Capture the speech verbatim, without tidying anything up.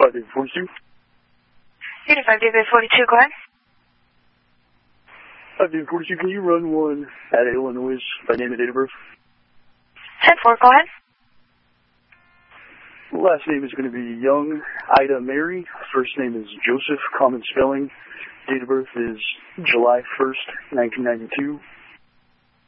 five David forty-two. Unit five David forty-two, go ahead. five David forty-two, can you run one at Illinois by name and date of birth? ten four, go ahead. Last name is going to be Young Ida Mary. First name is Joseph, common spelling. Date of birth is July first, nineteen ninety-two.